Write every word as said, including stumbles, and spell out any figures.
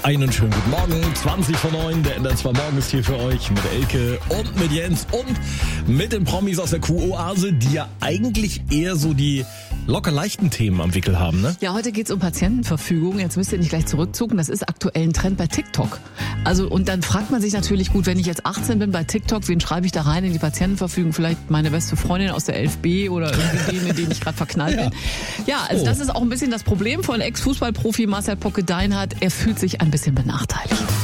Einen schönen guten Morgen, zwanzig vor neun, der N D R zwei Morgen ist hier für euch mit Elke und mit Jens und mit den Promis aus der Q-Oase, die ja eigentlich eher so die locker leichten Themen am Wickel haben, ne? Ja, heute geht's um Patientenverfügung. Jetzt müsst ihr nicht gleich zurückzucken. Das ist aktuell ein Trend bei TikTok. Also, und dann fragt man sich natürlich, gut, wenn ich jetzt achtzehn bin bei TikTok, wen schreibe ich da rein in die Patientenverfügung? Vielleicht meine beste Freundin aus der elf B oder irgendwie den, in den ich gerade verknallt bin. Ja, also das ist auch ein bisschen das Problem von Ex-Fußballprofi Marcel Pocke-Deinhardt. Er fühlt sich ein bisschen benachteiligt.